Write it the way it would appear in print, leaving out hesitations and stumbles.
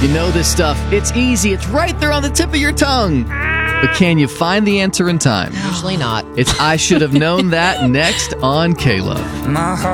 You know this stuff. It's easy. It's right there on the tip of your tongue. But can you find the answer in time? Usually not. It's I Should Have Known That next on K-Love. My heart